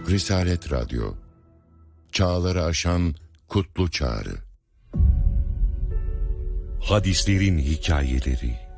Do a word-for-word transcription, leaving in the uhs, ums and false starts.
Risalet Radyo, çağları aşan kutlu çağrı. Hadislerin hikayeleri.